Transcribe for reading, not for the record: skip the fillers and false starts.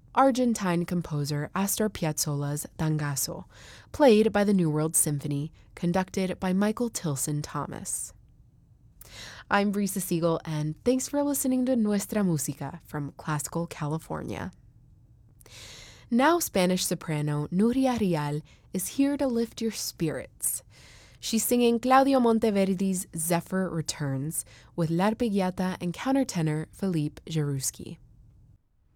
Argentine composer Astor Piazzolla's Tangazo, played by the New World Symphony, conducted by Michael Tilson Thomas. I'm Brisa Siegel, and thanks for listening to Nuestra Música from Classical California. Now Spanish soprano Nuria Rial is here to lift your spirits. She's singing Claudio Monteverdi's Zephyr Returns with l'arpeggiata and countertenor Philippe Jarouski.